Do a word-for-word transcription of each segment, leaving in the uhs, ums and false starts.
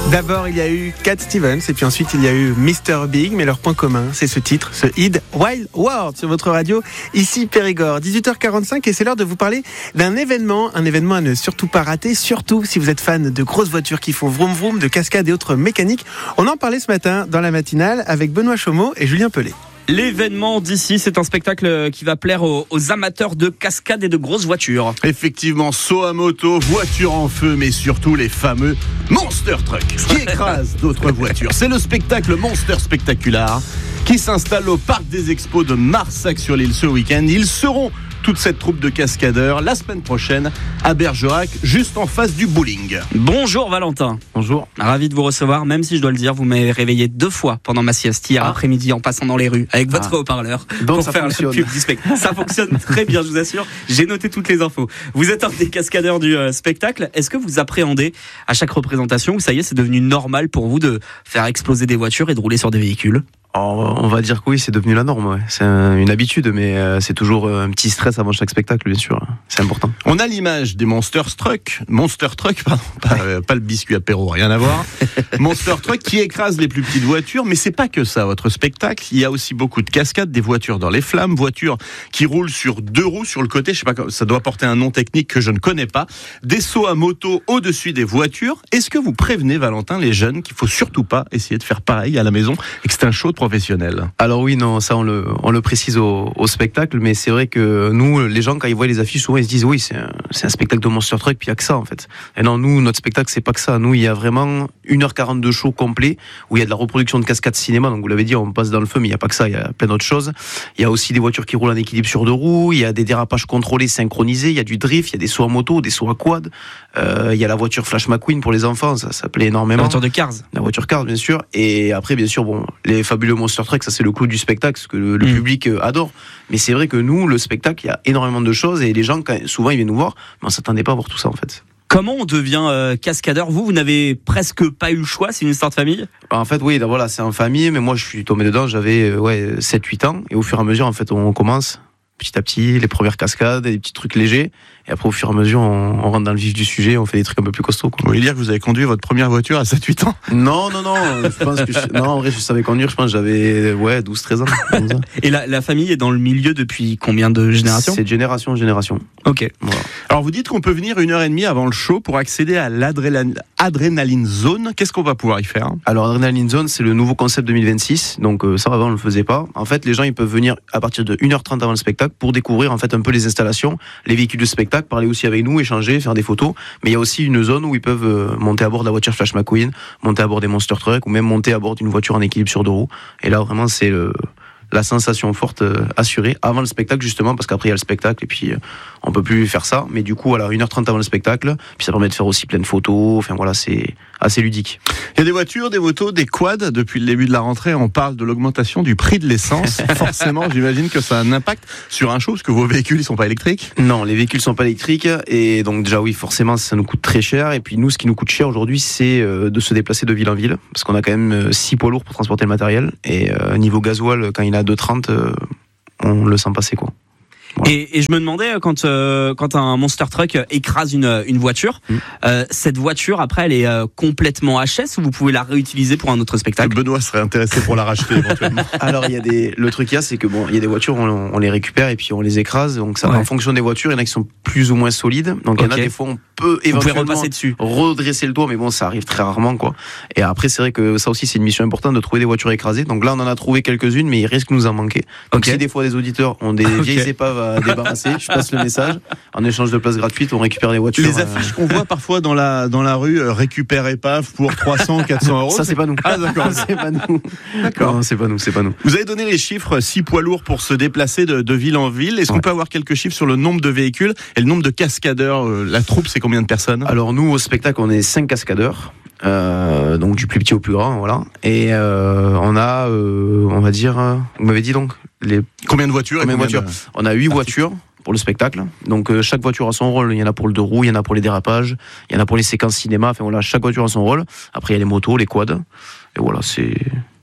D'abord, il y a eu Cat Stevens et puis ensuite il y a eu mister Big, mais leur point commun, c'est ce titre, ce Id Wild World sur votre radio, ici Périgord. dix-huit heures quarante-cinq et c'est l'heure de vous parler d'un événement, un événement à ne surtout pas rater, surtout si vous êtes fan de grosses voitures qui font vroom vroom, de cascades et autres mécaniques. On en parlait ce matin dans la matinale avec Benoît Chaumeau et Julien Pellet. L'événement d'ici, c'est un spectacle qui va plaire aux, aux amateurs de cascades et de grosses voitures. Effectivement, saut à moto, voitures en feu, mais surtout les fameux Monster Truck qui écrasent d'autres voitures. C'est le spectacle Monster Spectacular qui s'installe au Parc des Expos de Marsac-sur-l'Île ce week-end. Ils seront toute cette troupe de cascadeurs la semaine prochaine à Bergerac, juste en face du bowling. Bonjour Valentin. Bonjour. Ravi de vous recevoir, même si je dois le dire, vous m'avez réveillé deux fois pendant ma sieste hier ah. après-midi en passant dans les rues avec votre ah. haut-parleur. Donc pour ça faire fonctionne. Le pub du spectacle. Ça fonctionne très bien, je vous assure. J'ai noté toutes les infos. Vous êtes un des cascadeurs du euh, spectacle. Est-ce que vous appréhendez à chaque représentation où ça y est, c'est devenu normal pour vous de faire exploser des voitures et de rouler sur des véhicules ? On va dire que oui, c'est devenu la norme. Ouais. C'est une habitude, mais c'est toujours un petit stress avant chaque spectacle, bien sûr. C'est important. On a l'image des Monster Truck, Monster Truck, pardon, pas, euh, pas le biscuit apéro, rien à voir. Monster Truck qui écrase les plus petites voitures, mais c'est pas que ça. Votre spectacle, il y a aussi beaucoup de cascades, des voitures dans les flammes, voitures qui roulent sur deux roues sur le côté. Je sais pas, ça doit porter un nom technique que je ne connais pas. Des sauts à moto au-dessus des voitures. Est-ce que vous prévenez, Valentin, les jeunes qu'il faut surtout pas essayer de faire pareil à la maison et que c'est un show de professionnel? Alors oui, non, ça on le, on le précise au, au spectacle, mais c'est vrai que nous, les gens, quand ils voient les affiches, souvent ils se disent oui, c'est un, c'est un spectacle de Monster Truck, puis il n'y a que ça en fait. Et non, nous, notre spectacle, c'est pas que ça. Nous, il y a vraiment une heure quarante de show complet, où il y a de la reproduction de cascades cinéma, donc vous l'avez dit, on passe dans le feu, mais il n'y a pas que ça, il y a plein d'autres choses. Il y a aussi des voitures qui roulent en équilibre sur deux roues, il y a des dérapages contrôlés, synchronisés, il y a du drift, il y a des sauts à moto, des sauts à quad, euh, il y a la voiture Flash McQueen pour les enfants, ça, ça plaît énormément. La voiture de Cars. La voiture Cars, bien sûr. Et après, bien sûr, bon, les fabuleux Monster Truck, ça c'est le clou du spectacle, ce que le, le mmh. public adore. Mais c'est vrai que nous, le spectacle, il y a énormément de choses et les gens, quand, souvent, ils viennent nous voir, mais on s'attendait pas à voir tout ça en fait. Comment on devient euh, cascadeur ? Vous, vous n'avez presque pas eu le choix, c'est une histoire de famille ? En fait, oui, voilà, c'est en famille, mais moi, je suis tombé dedans, j'avais ouais, sept huit ans, et au fur et à mesure, en fait, on commence petit à petit, les premières cascades, des petits trucs légers, et après, au fur et à mesure, on, on rentre dans le vif du sujet, on fait des trucs un peu plus costauds. Quoi. Vous voulez dire que vous avez conduit votre première voiture à sept huit ans ? Non, non, non, je pense que je, non, en vrai, je savais conduire, je pense que j'avais ouais, douze treize ans. Comme ça. Et la, la famille est dans le milieu depuis combien de générations ? C'est de génération en génération. Ok. Voilà. Alors, vous dites qu'on peut venir une heure et demie avant le show pour accéder à l'Adrenaline Zone. Qu'est-ce qu'on va pouvoir y faire ? Alors, Adrenaline Zone, c'est le nouveau concept deux mille vingt-six. Donc, euh, ça, avant, on ne le faisait pas. En fait, les gens, ils peuvent venir à partir de une heure trente avant le spectacle pour découvrir, en fait, un peu les installations, les véhicules de spectacle, parler aussi avec nous, échanger, faire des photos. Mais il y a aussi une zone où ils peuvent euh, monter à bord de la voiture Flash McQueen, monter à bord des Monster Truck, ou même monter à bord d'une voiture en équilibre sur deux roues. Et là, vraiment, c'est le... la sensation forte euh, assurée avant le spectacle, justement, parce qu'après il y a le spectacle et puis euh, on peut plus faire ça, mais du coup voilà, une heure trente avant le spectacle, puis ça permet de faire aussi plein de photos, enfin voilà, c'est assez ludique. Il y a des voitures, des motos, des quads. Depuis le début de la rentrée, on parle de l'augmentation du prix de l'essence. Forcément, j'imagine que ça a un impact sur un show, parce que vos véhicules, ils sont pas électriques. Non, les véhicules sont pas électriques, et donc déjà oui, forcément, ça nous coûte très cher, et puis nous, ce qui nous coûte cher aujourd'hui, c'est euh, de se déplacer de ville en ville, parce qu'on a quand même six poids lourds pour transporter le matériel, et euh, niveau gasoil, quand il a deux trente, euh, on le sent passer, quoi. Voilà. Et, et je me demandais, quand, euh, quand un Monster Truck écrase une, une voiture, mmh. euh, cette voiture, après, elle est euh, complètement H S ou vous pouvez la réutiliser pour un autre spectacle ? Benoît serait intéressé pour la racheter éventuellement. Alors, il y a des, le truc qu'il y a, c'est que bon, il y a des voitures, on, on les récupère et puis on les écrase. Donc, ça, ouais. En fonction des voitures, il y en a qui sont plus ou moins solides. Donc, il y en a des fois, on peut éventuellement repasser dessus. redresser le toit, mais bon, ça arrive très rarement, quoi. Et après, c'est vrai que ça aussi, c'est une mission importante de trouver des voitures écrasées. Donc là, on en a trouvé quelques-unes, mais il risque de nous en manquer. Donc, okay. Si des fois des auditeurs ont des okay. vieilles épaves à débarrasser, je passe le message. En échange de places gratuites, on récupère les voitures. Les affiches euh... qu'on voit parfois dans la, dans la rue, euh, récupère épave pour trois cents, quatre cents euros. Ça, c'est pas nous. Ah, d'accord. c'est pas nous. D'accord. Non, c'est pas nous, c'est pas nous. Vous avez donné les chiffres, six poids lourds pour se déplacer de, de ville en ville. Est-ce ouais. qu'on peut avoir quelques chiffres sur le nombre de véhicules et le nombre de cascadeurs? La troupe, c'est combien de personnes? Alors, nous, au spectacle, on est cinq cascadeurs. Euh, donc, du plus petit au plus grand, voilà. Et, euh, on a, euh, on va dire, euh, vous m'avez dit donc, les... Combien de voitures? Combien de voitures? De... On a huit voitures pour le spectacle. Donc euh, chaque voiture a son rôle. Il y en a pour le deux roues, il y en a pour les dérapages, il y en a pour les séquences cinéma. Enfin voilà, chaque voiture a son rôle. Après il y a les motos, les quads. Et voilà, c'est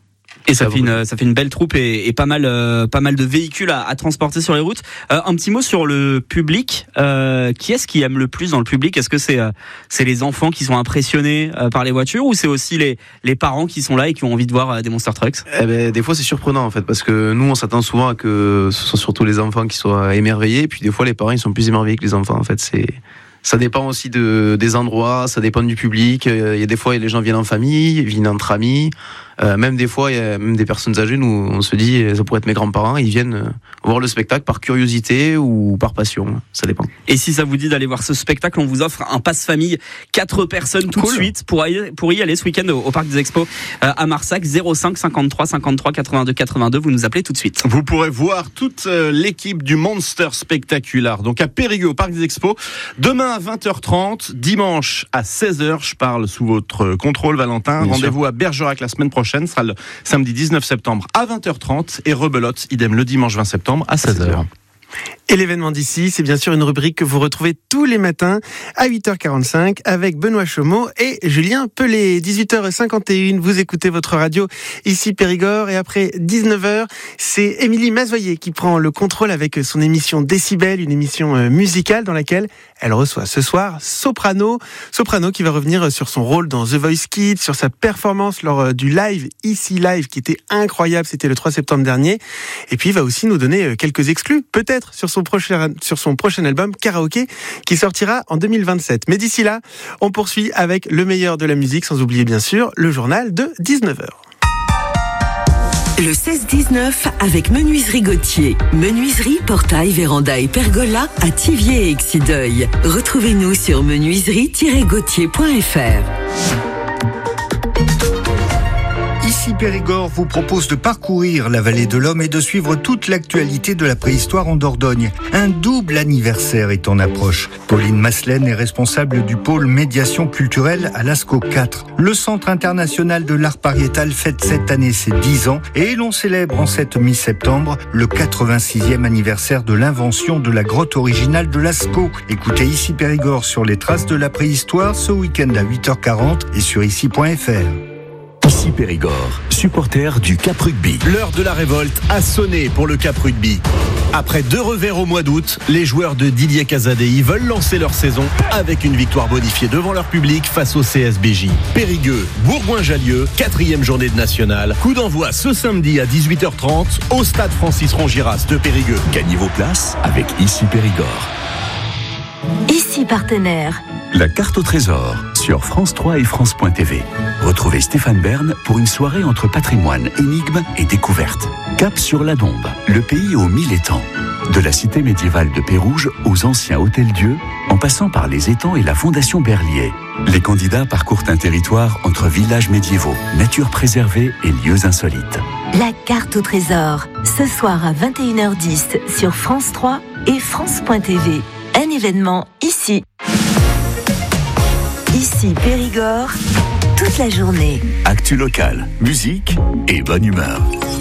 Et ça, ça fait une ça fait une belle troupe et, et pas mal euh, pas mal de véhicules à, à transporter sur les routes. Euh, un petit mot sur le public. Euh, qui est-ce qui aime le plus dans le public? Est-ce que c'est euh, c'est les enfants qui sont impressionnés euh, par les voitures, ou c'est aussi les les parents qui sont là et qui ont envie de voir euh, des Monster Trucks? Eh ben, des fois c'est surprenant en fait, parce que nous on s'attend souvent à que ce soit surtout les enfants qui soient émerveillés, et puis des fois les parents ils sont plus émerveillés que les enfants. En fait, c'est ça dépend aussi de des endroits, ça dépend du public. Il y a des fois les gens viennent en famille, ils viennent entre amis. Euh, même des fois, il y a même des personnes âgées, nous, on se dit, ça pourrait être mes grands-parents, ils viennent voir le spectacle par curiosité ou par passion, ça dépend. Et si ça vous dit d'aller voir ce spectacle, on vous offre un pass famille, quatre personnes tout cool. de suite pour y, pour y aller ce week-end au, au Parc des Expos euh, à Marsac. Zéro cinq cinquante-trois cinquante-trois quatre-vingt-deux quatre-vingt-deux, vous nous appelez tout de suite. Vous pourrez voir toute euh, l'équipe du Monster Spectacular, donc à Périgueux au Parc des Expos, demain à vingt heures trente, dimanche à seize heures, je parle sous votre contrôle Valentin. Bien Rendez-vous sûr. À Bergerac la semaine prochaine. Sera le samedi dix-neuf septembre à vingt heures trente et rebelote, idem le dimanche vingt septembre à seize heures. Et l'événement d'ici, c'est bien sûr une rubrique que vous retrouvez tous les matins à huit heures quarante-cinq avec Benoît Chaumeau et Julien Pelé. dix-huit heures cinquante et une, vous écoutez votre radio ici Périgord, et après dix-neuf heures, c'est Émilie Mazoyer qui prend le contrôle avec son émission Décibel, une émission musicale dans laquelle elle reçoit ce soir Soprano. Soprano qui va revenir sur son rôle dans The Voice Kids, sur sa performance lors du live, ici live, qui était incroyable, c'était le trois septembre dernier. Et puis il va aussi nous donner quelques exclus, peut-être, sur son prochain, sur son prochain album Karaoké, qui sortira en deux mille vingt-sept. Mais d'ici là, on poursuit avec le meilleur de la musique, sans oublier bien sûr le journal de dix-neuf heures. Le seize dix-neuf avec Menuiserie Gauthier. Menuiserie, portail, véranda et pergola à Thiviers et Exideuil. Retrouvez-nous sur menuiserie tiret gauthier point f r. Ici Périgord vous propose de parcourir la vallée de l'Homme et de suivre toute l'actualité de la préhistoire en Dordogne. Un double anniversaire est en approche. Pauline Maslen est responsable du pôle médiation culturelle à l'ASCO quatre. Le Centre international de l'art pariétal fête cette année ses dix ans et l'on célèbre en cette mi-septembre le quatre-vingt-sixième anniversaire de l'invention de la grotte originale de l'ASCO. Écoutez Ici Périgord sur les traces de la préhistoire ce week-end à huit heures quarante et sur ici point f r. Ici Périgord, supporter du Cap Rugby. L'heure de la révolte a sonné pour le Cap Rugby. Après deux revers au mois d'août, les joueurs de Didier Casadei veulent lancer leur saison avec une victoire bonifiée devant leur public face au C S B J. Périgueux, Bourgoin-Jallieu, quatrième journée de nationale. Coup d'envoi ce samedi à dix-huit heures trente au stade Francis Rongiras de Périgueux. Gagnez vos places avec Ici Périgord. Ici partenaire. La carte au trésor sur France trois et France point t v. Retrouvez Stéphane Bern pour une soirée entre patrimoine, énigmes et découvertes. Cap sur la Dombe, le pays aux mille étangs. De la cité médiévale de Pérouge aux anciens hôtels-dieux, en passant par les étangs et la fondation Berlier. Les candidats parcourent un territoire entre villages médiévaux, nature préservée et lieux insolites. La carte au trésor, ce soir à vingt et une heures dix sur France trois et France point t v. Un événement ici. Ici Périgord, toute la journée. Actu locale, musique et bonne humeur.